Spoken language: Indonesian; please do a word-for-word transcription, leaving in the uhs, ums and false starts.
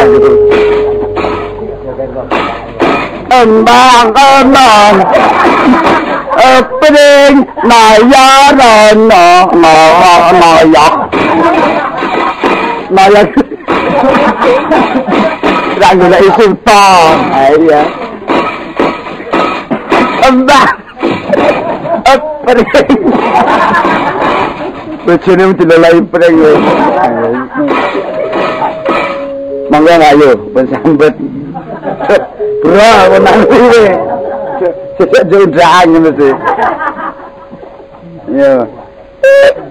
embang enong pring naya rono naya naya naya ra người lại sưng to ấy ya embang pring bocone mesti lelai pring mangga ayo ben sambet bro menang iki sesuk jauh drang mesti ya